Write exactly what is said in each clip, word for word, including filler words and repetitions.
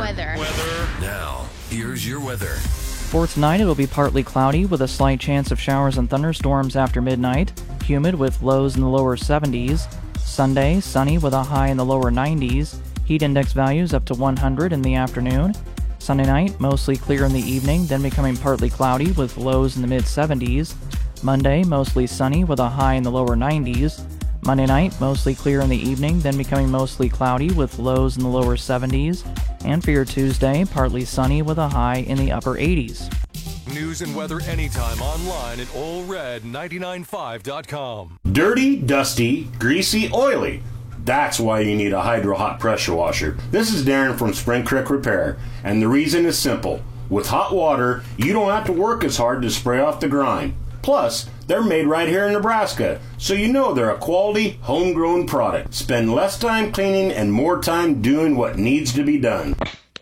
weather. Weather. Now, here's your weather. For tonight, it'll be partly cloudy with a slight chance of showers and thunderstorms after midnight. Humid with lows in the lower seventies. Sunday, sunny with a high in the lower nineties. Heat index values up to one hundred in the afternoon. Sunday night, mostly clear in the evening, then becoming partly cloudy with lows in the mid seventies. Monday, mostly sunny with a high in the lower nineties. Monday night, mostly clear in the evening, then becoming mostly cloudy with lows in the lower seventies. And for your Tuesday, partly sunny with a high in the upper eighties. News and weather anytime online at Ole Red nine nine five dot com. Dirty, dusty, greasy, oily. That's why you need a Hydro Hot pressure washer. This is Darren from Spring Creek Repair, and the reason is simple. With hot water, you don't have to work as hard to spray off the grime. Plus, they're made right here in Nebraska, so you know they're a quality, homegrown product. Spend less time cleaning and more time doing what needs to be done.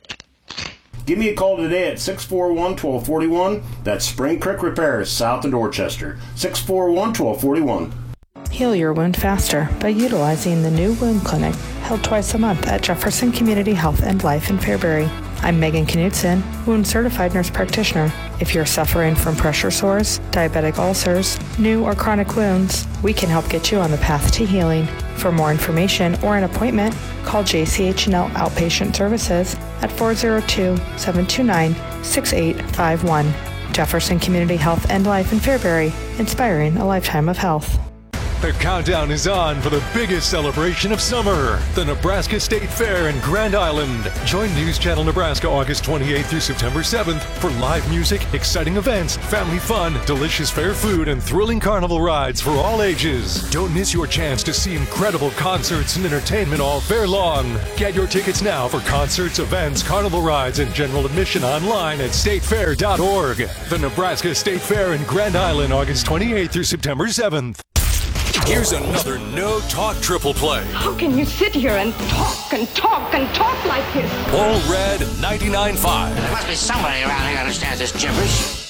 Give me a call today at six four one, one two four one. That's Spring Creek Repair, south of Dorchester. six four one, one two four one. Heal your wound faster by utilizing the new wound clinic held twice a month at Jefferson Community Health and Life in Fairbury. I'm Megan Knudsen, wound certified nurse practitioner. If you're suffering from pressure sores, diabetic ulcers, new or chronic wounds, we can help get you on the path to healing. For more information or an appointment, call J C H and L Outpatient Services at four oh two, seven two nine, six eight five one. Jefferson Community Health and Life in Fairbury, inspiring a lifetime of health. The countdown is on for the biggest celebration of summer, the Nebraska State Fair in Grand Island. Join News Channel Nebraska August twenty-eighth through September seventh for live music, exciting events, family fun, delicious fair food, and thrilling carnival rides for all ages. Don't miss your chance to see incredible concerts and entertainment all fair long. Get your tickets now for concerts, events, carnival rides, and general admission online at state fair dot org. The Nebraska State Fair in Grand Island, August twenty-eighth through September seventh. Here's another No Talk triple play. How can you sit here and talk and talk and talk like this? Ole Red ninety-nine point five. There must be somebody around here who understands this gibberish.